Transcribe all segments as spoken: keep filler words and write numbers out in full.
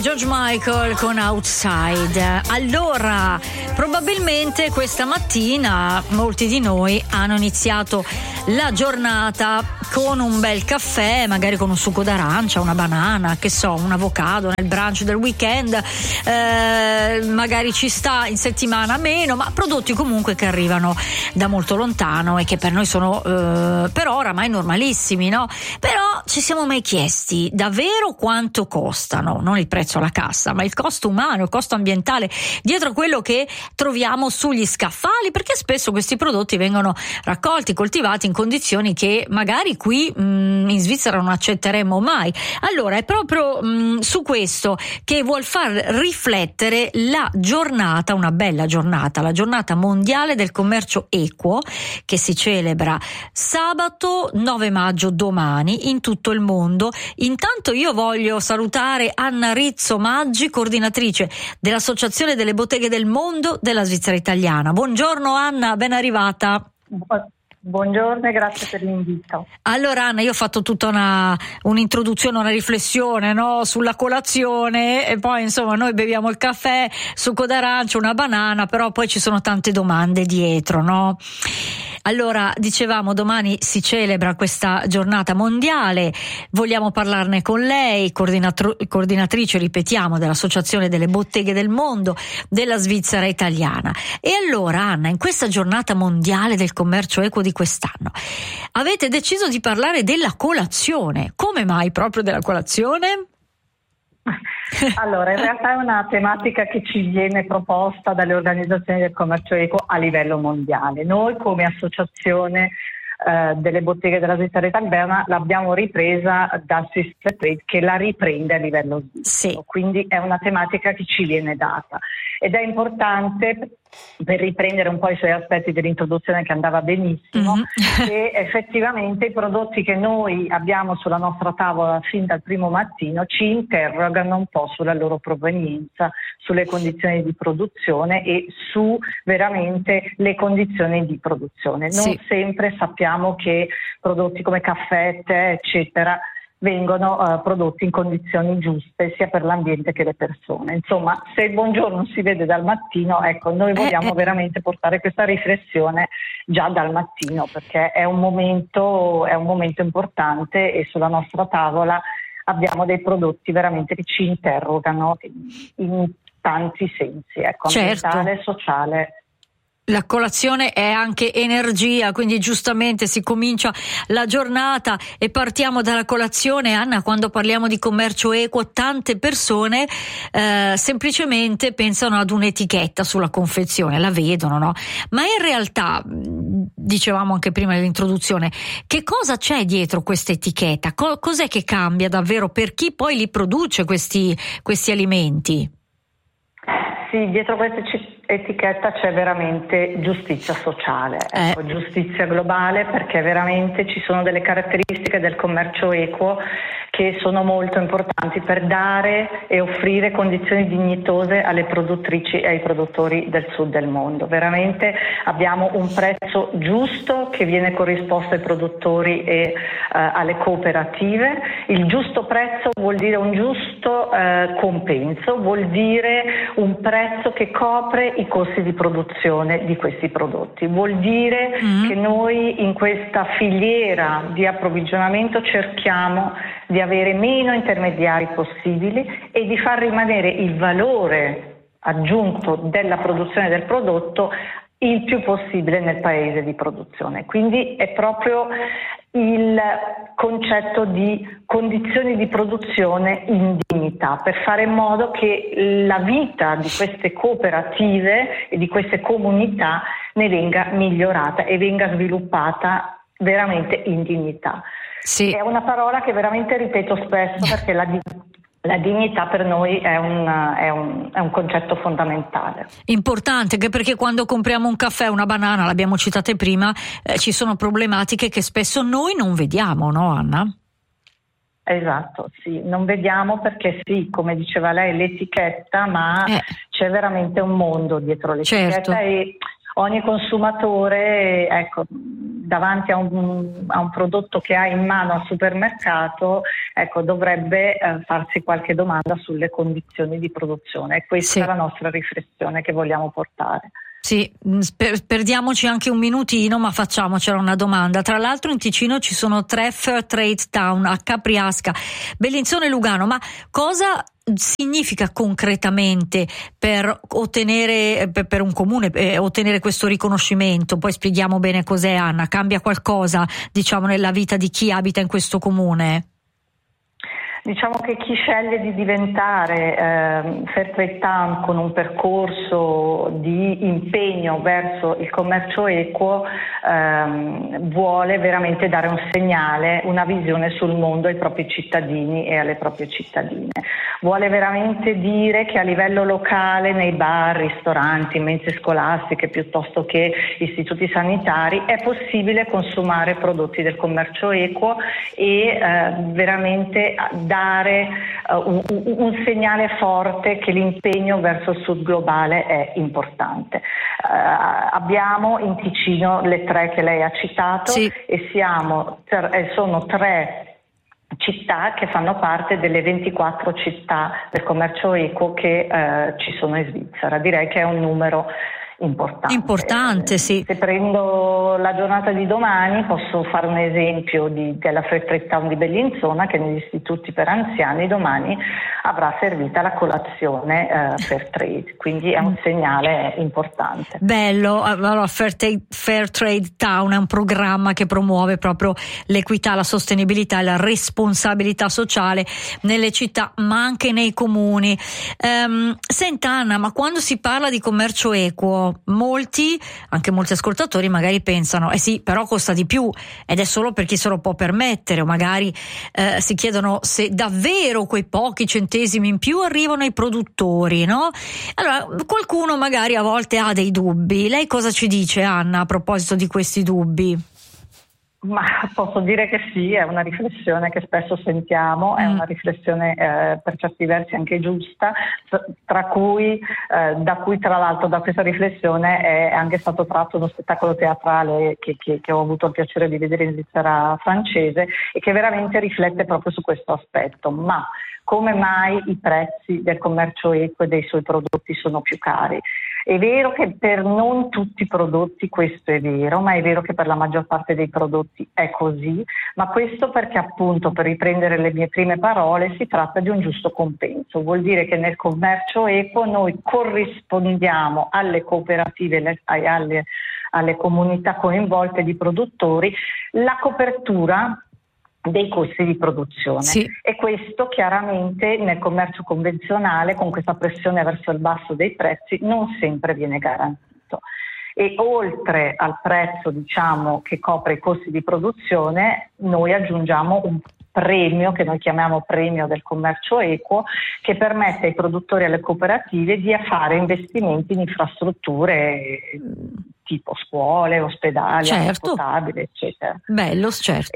George Michael con Outside. Allora, probabilmente questa mattina molti di noi hanno iniziato la giornata con un bel caffè, magari con un succo d'arancia, una banana, che so, un avocado nel brunch del weekend, eh, magari ci sta in settimana meno, ma prodotti comunque che arrivano da molto lontano e che per noi sono eh, però oramai normalissimi, no? Però ci siamo mai chiesti davvero quanto costano? Non il prezzo alla cassa, ma il costo umano, il costo ambientale dietro quello che troviamo sugli scaffali, perché spesso questi prodotti vengono raccolti, coltivati in condizioni che magari qui mh, in Svizzera non accetteremmo mai. Allora è proprio mh, su questo che vuol far riflettere la giornata, una bella giornata, la giornata mondiale del commercio equo, che si celebra sabato nove maggio, domani, in tutto il mondo. Intanto io voglio salutare Anna Rizzo Maggi, coordinatrice dell'Associazione delle Botteghe del Mondo della Svizzera Italiana. Buongiorno Anna, ben arrivata. Buongiorno e grazie per l'invito. Allora Anna, io ho fatto tutta una un'introduzione, una riflessione, no, sulla colazione, e poi insomma noi beviamo il caffè, succo d'arancia, una banana, però poi ci sono tante domande dietro, no? Allora, dicevamo, domani si celebra questa giornata mondiale, vogliamo parlarne con lei, coordinatro- coordinatrice, ripetiamo, dell'Associazione delle Botteghe del Mondo della Svizzera Italiana. E allora, Anna, in questa giornata mondiale del commercio equo di quest'anno, avete deciso di parlare della colazione. Come mai proprio della colazione? Allora, in realtà è una tematica che ci viene proposta dalle organizzazioni del commercio equo a livello mondiale. Noi come associazione eh, delle botteghe della Svizzera Italiana l'abbiamo ripresa da Swiss Fair Trade, che la riprende a livello svizzero. Sì. Quindi è una tematica che ci viene data ed è importante per riprendere un po' i suoi aspetti dell'introduzione, che andava benissimo, mm-hmm. che effettivamente i prodotti che noi abbiamo sulla nostra tavola fin dal primo mattino ci interrogano un po' sulla loro provenienza, sulle condizioni di produzione e su veramente le condizioni di produzione. Non sì. sempre sappiamo che prodotti come caffè, tè, eccetera, vengono uh, prodotti in condizioni giuste sia per l'ambiente che le persone. Insomma, se il buongiorno si vede dal mattino, ecco, noi vogliamo eh, eh. veramente portare questa riflessione già dal mattino, perché è un momento, è un momento importante e sulla nostra tavola abbiamo dei prodotti veramente che ci interrogano in tanti sensi, ecco, certo. ambientale, sociale. La colazione è anche energia, quindi giustamente si comincia la giornata e partiamo dalla colazione. Anna, quando parliamo di commercio equo, tante persone eh, semplicemente pensano ad un'etichetta sulla confezione, la vedono, no? Ma in realtà, dicevamo anche prima dell'introduzione, che cosa c'è dietro questa etichetta? Co- cos'è che cambia davvero per chi poi li produce questi, questi alimenti? Sì, dietro questa etichetta c'è veramente giustizia sociale, eh. ecco, giustizia globale, perché veramente ci sono delle caratteristiche del commercio equo che sono molto importanti per dare e offrire condizioni dignitose alle produttrici e ai produttori del sud del mondo. Veramente abbiamo un prezzo giusto che viene corrisposto ai produttori e eh, alle cooperative. Il giusto prezzo vuol dire un giusto eh, compenso, vuol dire un prezzo che copre i costi di produzione di questi prodotti. Vuol dire mm. che noi in questa filiera di approvvigionamento cerchiamo di avere meno intermediari possibili e di far rimanere il valore aggiunto della produzione del prodotto il più possibile nel paese di produzione. Quindi è proprio il concetto di condizioni di produzione in dignità, per fare in modo che la vita di queste cooperative e di queste comunità ne venga migliorata e venga sviluppata veramente in dignità. Sì. È una parola che veramente ripeto spesso, perché la La dignità per noi è un, è, un, è un concetto fondamentale. Importante, anche perché quando compriamo un caffè, una banana, l'abbiamo citate prima, eh, ci sono problematiche che spesso noi non vediamo, no Anna? Esatto, sì, non vediamo perché sì, come diceva lei, l'etichetta, ma eh. c'è veramente un mondo dietto l'etichetta, certo. E ogni consumatore, ecco, davanti a un, a un prodotto che ha in mano al supermercato, ecco, dovrebbe eh, farsi qualche domanda sulle condizioni di produzione. E questa sì. è la nostra riflessione che vogliamo portare. Sì, per, perdiamoci anche un minutino, ma facciamocela una domanda. Tra l'altro in Ticino ci sono tre Fair Trade Town, a Capriasca, Bellinzona e Lugano, ma cosa significa concretamente per ottenere, per, per un comune, eh, ottenere questo riconoscimento? Poi spieghiamo bene cos'è, Anna. Cambia qualcosa, diciamo, nella vita di chi abita in questo comune? Diciamo che chi sceglie di diventare eh, Fair Trade Town con un percorso di impegno verso il commercio equo ehm, vuole veramente dare un segnale, una visione sul mondo ai propri cittadini e alle proprie cittadine. Vuole veramente dire che a livello locale, nei bar, ristoranti, mense scolastiche piuttosto che istituti sanitari, è possibile consumare prodotti del commercio equo e eh, veramente dare uh, un, un segnale forte che l'impegno verso il sud globale è importante. Uh, abbiamo in Ticino le tre che lei ha citato, sì. e siamo, ter- sono tre città che fanno parte delle ventiquattro città del commercio equo che uh, ci sono in Svizzera. Direi che è un numero importante. Importante, sì. Se prendo la giornata di domani posso fare un esempio di, della Fair Trade Town di Bellinzona, che negli istituti per anziani domani avrà servita la colazione eh, Fair Trade, quindi è un segnale importante. Bello. Allora, Fair Trade, Fair Trade Town è un programma che promuove proprio l'equità, la sostenibilità e la responsabilità sociale nelle città ma anche nei comuni. Um, senta Anna, ma quando si parla di commercio equo, molti, anche molti ascoltatori magari pensano, eh sì, però costa di più ed è solo per chi se lo può permettere, o magari eh, si chiedono se davvero quei pochi centesimi in più arrivano ai produttori, no? Allora, qualcuno magari a volte ha dei dubbi. Lei cosa ci dice, Anna, a proposito di questi dubbi? Ma posso dire che sì, è una riflessione che spesso sentiamo, è una riflessione eh, per certi versi anche giusta, tra cui, eh, da cui tra l'altro da questa riflessione è anche stato tratto uno spettacolo teatrale che, che, che ho avuto il piacere di vedere in Svizzera francese e che veramente riflette proprio su questo aspetto. Ma come mai i prezzi del commercio equo e dei suoi prodotti sono più cari? È vero che per non tutti i prodotti questo è vero, ma è vero che per la maggior parte dei prodotti è così, ma questo perché appunto, per riprendere le mie prime parole, si tratta di un giusto compenso. Vuol dire che nel commercio equo noi corrispondiamo alle cooperative, alle, alle comunità coinvolte di produttori, la copertura dei costi di produzione, sì. E questo chiaramente nel commercio convenzionale, con questa pressione verso il basso dei prezzi, non sempre viene garantito. E oltre al prezzo, diciamo, che copre i costi di produzione, noi aggiungiamo un premio che noi chiamiamo premio del commercio equo, che permette ai produttori e alle cooperative di fare investimenti in infrastrutture tipo scuole, ospedali, certo. acqua potabile, eccetera. Bello, certo.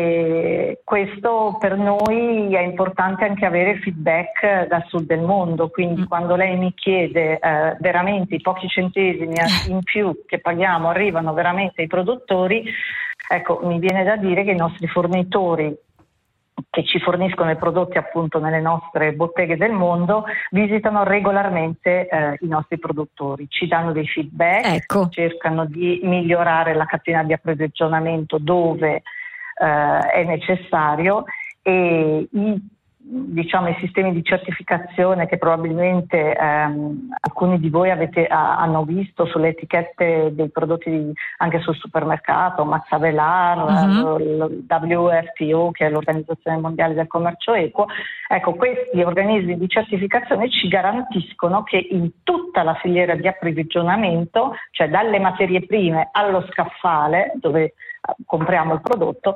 E questo per noi è importante anche avere feedback dal sud del mondo, quindi mm. quando lei mi chiede eh, veramente i pochi centesimi in più che paghiamo arrivano veramente ai produttori, ecco, mi viene da dire che i nostri fornitori che ci forniscono i prodotti appunto nelle nostre botteghe del mondo visitano regolarmente eh, i nostri produttori, ci danno dei feedback, ecco. cercano di migliorare la catena di approvvigionamento dove eh, è necessario, e i diciamo i sistemi di certificazione che probabilmente ehm, alcuni di voi avete, a, hanno visto sulle etichette dei prodotti di, anche sul supermercato, Mazzavelar, uh-huh. il W F T O, che è l'Organizzazione Mondiale del Commercio Equo. Ecco, questi organismi di certificazione ci garantiscono che in tutta la filiera di approvvigionamento, cioè dalle materie prime allo scaffale dove compriamo il prodotto,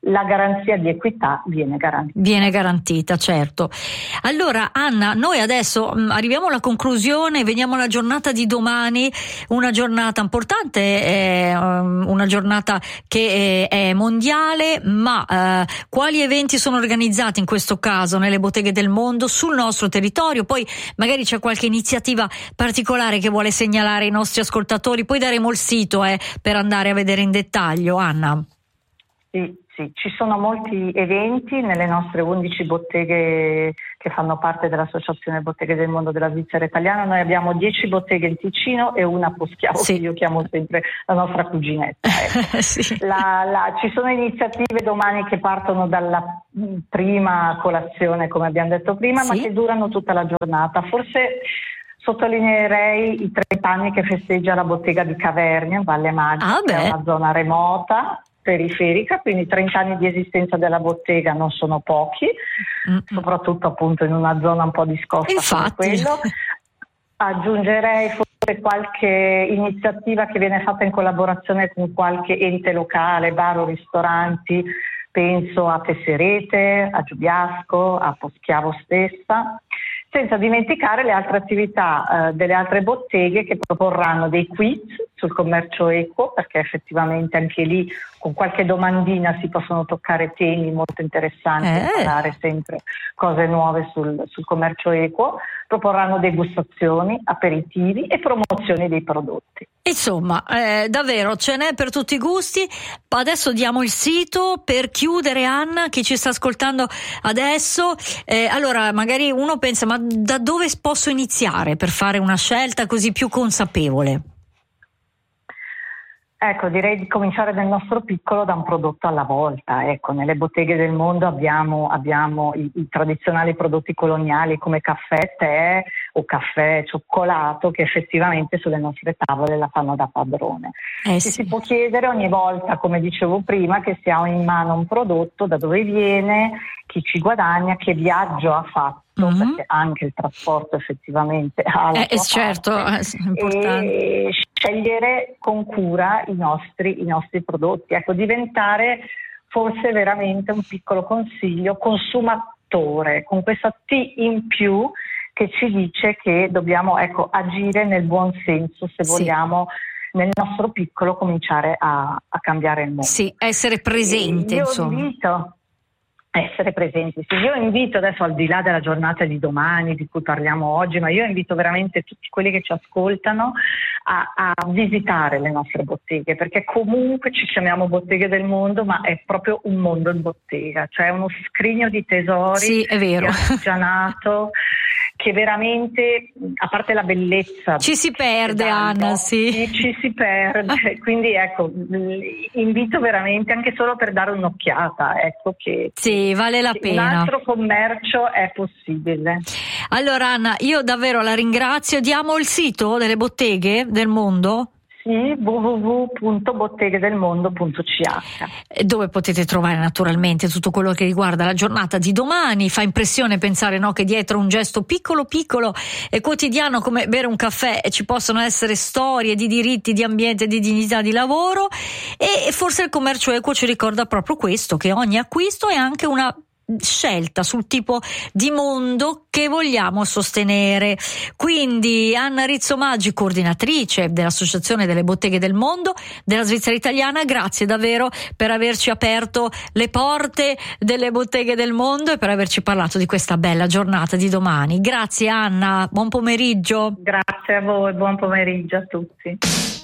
la garanzia di equità viene garantita. Viene garantita, certo. Allora Anna, noi adesso mh, arriviamo alla conclusione, veniamo alla giornata di domani, una giornata importante, eh, una giornata che è, è mondiale, ma eh, quali eventi sono organizzati in questo caso nelle botteghe del mondo sul nostro territorio? Poi magari c'è qualche iniziativa particolare che vuole segnalare ai nostri ascoltatori, poi daremo il sito eh, per andare a vedere in dettaglio. Anna. Sì, sì, ci sono molti eventi nelle nostre undici botteghe che fanno parte dell'Associazione Botteghe del Mondo della Svizzera Italiana. Noi abbiamo dieci botteghe in Ticino e una a Poschiavo, sì. Che io chiamo sempre la nostra cuginetta. Ecco. Sì. la, la, ci sono iniziative domani che partono dalla prima colazione, come abbiamo detto prima, sì. Ma che durano tutta la giornata. Forse sottolineerei i trenta anni che festeggia la bottega di Cavernia, in Valle Maggia, ah, che è una zona remota, periferica, quindi trenta anni di esistenza della bottega non sono pochi, mm-hmm. soprattutto appunto in una zona un po' discosta. Infatti. Come quello. Aggiungerei forse qualche iniziativa che viene fatta in collaborazione con qualche ente locale, bar o ristoranti, penso a Tesserete, a Giubiasco, a Poschiavo stessa, senza dimenticare le altre attività eh, delle altre botteghe che proporranno dei quiz sul commercio equo, perché effettivamente anche lì con qualche domandina si possono toccare temi molto interessanti, eh. imparare sempre cose nuove sul, sul commercio equo, proporranno degustazioni, aperitivi e promozioni dei prodotti. Insomma, eh, davvero ce n'è per tutti i gusti. Adesso diamo il sito per chiudere, Anna, chi ci sta ascoltando adesso. Eh, allora, magari uno pensa, ma da dove posso iniziare per fare una scelta così più consapevole? Ecco, direi di cominciare nel nostro piccolo da un prodotto alla volta. Ecco, nelle botteghe del mondo abbiamo, abbiamo i, i tradizionali prodotti coloniali come caffè, tè o caffè, cioccolato, che effettivamente sulle nostre tavole la fanno da padrone. Eh sì. Si può chiedere ogni volta, come dicevo prima, che si ha in mano un prodotto, da dove viene, chi ci guadagna, che viaggio ha fatto. Mm-hmm. Perché anche il trasporto effettivamente ha la eh, sua certo, parte, è importante. E scegliere con cura i nostri, i nostri prodotti, ecco, diventare forse veramente un piccolo consiglio consumatore, con questa T in più che ci dice che dobbiamo, ecco, agire nel buon senso se sì. vogliamo nel nostro piccolo cominciare a, a cambiare il mondo. Sì, essere presente, io insomma. Invito essere presenti. Sì, io invito adesso, al di là della giornata di domani di cui parliamo oggi, ma io invito veramente tutti quelli che ci ascoltano a, a visitare le nostre botteghe, perché comunque ci chiamiamo Botteghe del Mondo, ma è proprio un mondo in bottega, cioè uno scrigno di tesori, sì, è vero. Di artigianato che veramente, a parte la bellezza, ci si perde, Anna, sì. Ci si perde, quindi ecco, invito veramente anche solo per dare un'occhiata, ecco che sì, vale la che pena. Un altro commercio è possibile. Allora Anna, io davvero la ringrazio. Diamo il sito delle botteghe del mondo? Sì, w w w punto botteghe del mondo punto c h, dove potete trovare naturalmente tutto quello che riguarda la giornata di domani. Fa impressione pensare, no, che dietro un gesto piccolo piccolo e quotidiano come bere un caffè ci possono essere storie di diritti, di ambiente, di dignità di lavoro, e forse il commercio equo ci ricorda proprio questo, che ogni acquisto è anche una scelta sul tipo di mondo che vogliamo sostenere. Quindi Anna Rizzomaggi, coordinatrice dell'Associazione delle Botteghe del Mondo della Svizzera Italiana, grazie davvero per averci aperto le porte delle Botteghe del Mondo e per averci parlato di questa bella giornata di domani. Grazie Anna, buon pomeriggio. Grazie a voi, buon pomeriggio a tutti.